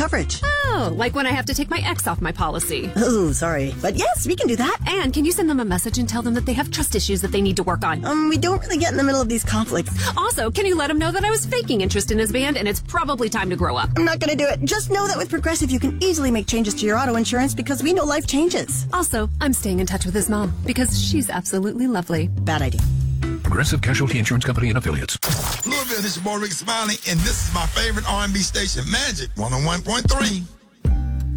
coverage. Oh, like when I have to take my ex off my policy. Oh, sorry. But yes, we can do that. And can you send them a message and tell them that they have trust issues that they need to work on? We don't really get in the middle of these conflicts. Also, can you let them know that I was faking interest in his band and it's probably time to grow up? I'm not going to do it. Just know that with Progressive, you can easily make changes to your auto insurance because we know life changes. Also, I'm staying in touch with his mom because she's absolutely lovely. Bad idea. Progressive Casualty Insurance Company and Affiliates. Louisville, this is your boy Rick Smiley, and this is my favorite R&B station, Magic 101.3.